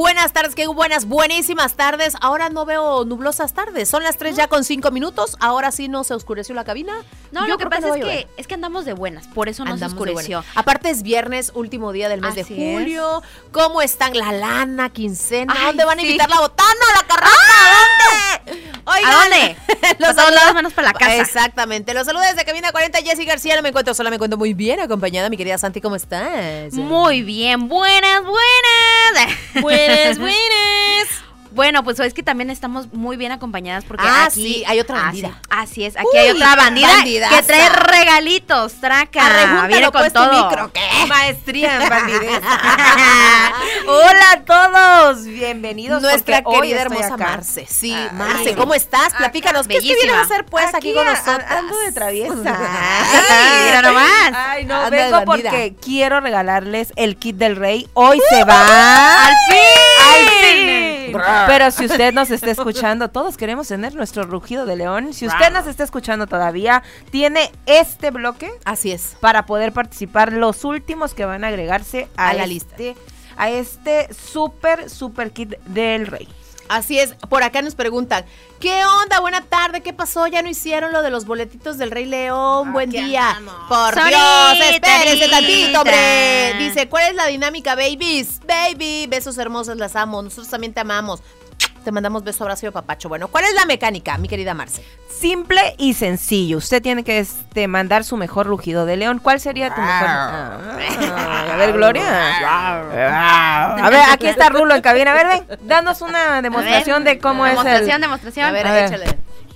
buenas tardes, qué buenísimas tardes. Ahora no veo nublosas tardes, son las 3 ya con 5 minutos. Ahora sí no se oscureció la cabina. No, lo que pasa es que andamos de buenas, por eso no se oscureció. Aparte es viernes, último día del mes de julio. ¿Cómo están la lana, quincena? ¿A dónde van a invitar la botana, la carreta? ¿A dónde? Oigan, ¿a dónde? Los saludos, manos para la casa. Exactamente. Los saludos desde Cabina 40, Jessy García. No me encuentro sola, me encuentro muy bien acompañada. Mi querida Santi, ¿cómo estás? Muy bien, buenas. Bueno, pues es que también estamos muy bien acompañadas porque aquí sí, hay otra bandida. Así es, aquí hay otra bandida que trae regalitos, traca. Viene con todo. Micro, ¿qué? Maestría en bandidez. Hola a todos, bienvenidos. Nuestra querida hermosa Marce. Sí, Marce, ¿cómo estás? Platícanos, ¿qué vienes a hacer pues aquí con nosotros? Ando de traviesa. Mira nomás. Ay, no, vengo porque quiero regalarles el kit del rey. Hoy se va. ¡Al fin! Pero si usted nos está escuchando, todos queremos tener nuestro rugido de león. Si usted nos está escuchando todavía, tiene este bloque. Así es. Para poder participar los últimos que van a agregarse a la lista. A este super kit del rey. Así es, por acá nos preguntan, ¿qué onda? Buena tarde, ¿qué pasó? ¿Ya no hicieron lo de los boletitos del Rey León? Buen día. Andamos. Por Dios, espérense tantito, hombre. Dice, ¿cuál es la dinámica, babies? Baby, besos hermosos, las amo, nosotros también te amamos. Te mandamos beso, abrazo y papacho. Bueno, ¿cuál es la mecánica, mi querida Marce? Simple y sencillo. Usted tiene que mandar su mejor rugido de león. ¿Cuál sería tu mejor? A ver, Gloria. A ver, aquí está Rulo en cabina. A ver, ven, danos una demostración de cómo es Demostración. A ver, échale.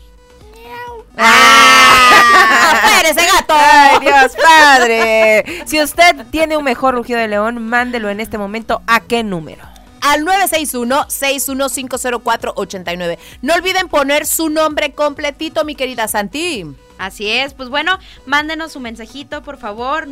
¡Ese gato! ¡Ay, Dios padre! Si usted tiene un mejor rugido de león, mándelo en este momento. ¿A qué número? Al 961-6150489. No olviden poner su nombre completito, mi querida Santi. Así es, pues bueno, mándenos su mensajito, por favor,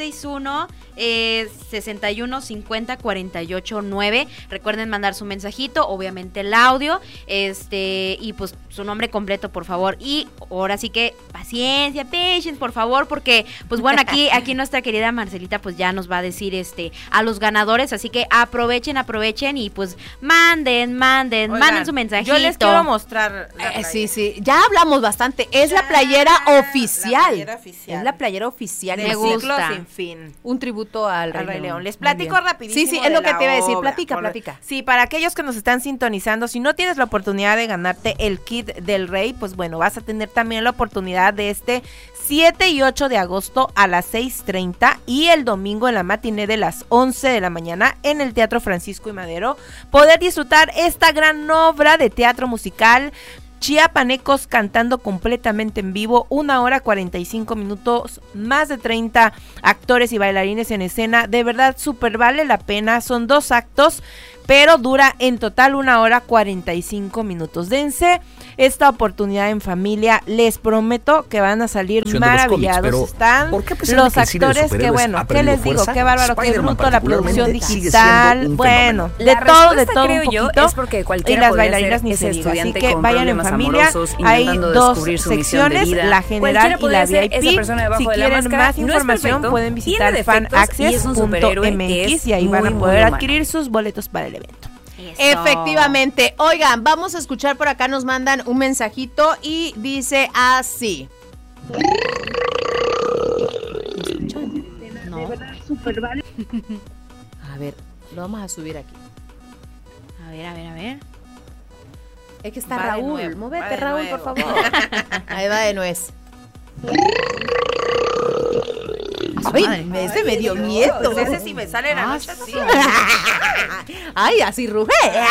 961-6150-489. Recuerden mandar su mensajito, obviamente el audio, y pues su nombre completo, por favor. Y ahora sí que paciencia, patience, por favor, porque pues bueno, aquí nuestra querida Marcelita pues ya nos va a decir a los ganadores, así que aprovechen y pues manden su mensajito. Yo les quiero mostrar la sí, ya hablamos bastante, es la playera oficial. Es la playera oficial. Me gusta. Sin fin. Un tributo al Rey León. Les platico rapidísimo. Sí, es lo que te iba a decir. Platica. Sí, para aquellos que nos están sintonizando, si no tienes la oportunidad de ganarte el kit del Rey, pues bueno, vas a tener también la oportunidad de 7 y 8 de agosto a las 6:30 y el domingo en la matiné de las 11 de la mañana en el Teatro Francisco y Madero, poder disfrutar esta gran obra de teatro musical chiapanecos cantando completamente en vivo, 1 hora 45 minutos, más de 30 actores y bailarines en escena. De verdad, súper vale la pena. Son 2 actos, pero dura en total 1 hora 45 minutos. Dense esta oportunidad en familia, les prometo que van a salir maravillados. Cómics, están los actores que bueno, ¿qué les digo? Qué bárbaro, qué bruto la producción digital, bueno, de todo un poquito, es porque y las bailarinas ni se diga, así que vayan en familia. Hay 2 secciones, la general y la VIP. Si quieren más información pueden visitar fanaccess.mx y ahí van a poder adquirir sus boletos para el evento. Eso. Efectivamente. Oigan, vamos a escuchar por acá, nos mandan un mensajito y dice así. No. A ver, lo vamos a subir aquí. A ver. Es que está Raúl. Móvete, Raúl, por favor. Ahí va de nuez. Ay, ese me dio miedo. Pues ese sí me sale en la noche así. Ay, así ruge.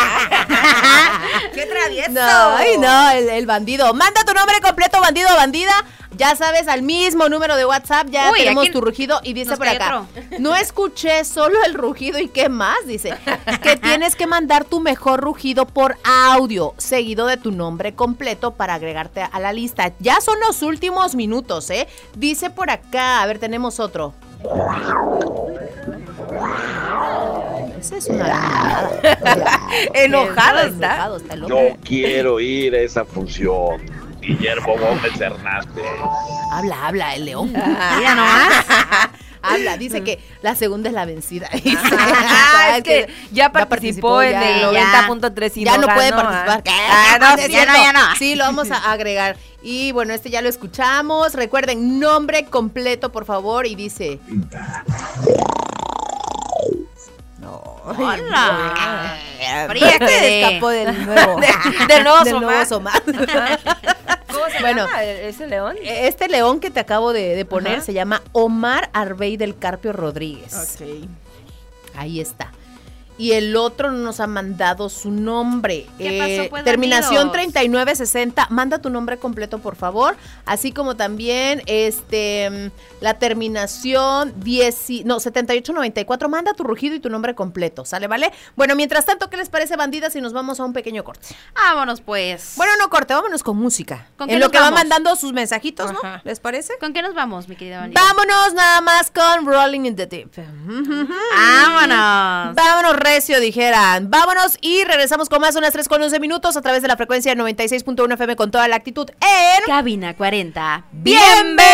¡Qué travieso! No, el bandido. Manda tu nombre completo, bandido o bandida. Ya sabes, al mismo número de WhatsApp ya tenemos tu rugido. Y dice por acá, no escuché solo el rugido y qué más, dice, que tienes que mandar tu mejor rugido por audio, seguido de tu nombre completo para agregarte a la lista. Ya son los últimos minutos, Dice por acá, a ver, tenemos otro. Esa es una enojado está. Yo quiero ir a esa función. Guillermo Gómez Hernández. Habla el león. Mira nomás. Habla, dice que la segunda es la vencida. Dice. Es que ya participó en el 90.3 y ya no puede participar. Ya no. Sí, lo vamos a agregar. Y bueno, ya lo escuchamos. Recuerden, nombre completo, por favor, y dice... ¡Hola! Se escapó del nuevo. del nuevo Somar. ¿Cómo se llama ese león? Este león que te acabo de poner se llama Omar Arbey del Carpio Rodríguez. Ok. Ahí está. Y el otro no nos ha mandado su nombre. ¿Qué pasó, pues, terminación amigos? 3960. Manda tu nombre completo, por favor. Así como también la terminación 7894. Manda tu rugido y tu nombre completo. ¿Sale, vale? Bueno, mientras tanto, ¿qué les parece, bandidas? Si nos vamos a un pequeño corte. Vámonos, pues. Bueno, no corte, vámonos con música. ¿Con qué en lo nos que vamos? van mandando sus mensajitos, ¿no? ¿Les parece? ¿Con qué nos vamos, mi querida Vanessa? Vámonos nada más con Rolling in the Deep. ¡Vámonos! Vámonos recio, dijeran. Vámonos y regresamos con más, unas 3:11 a través de la frecuencia 96.1 FM con toda la actitud en Cabina 40. ¡Bienvenidos!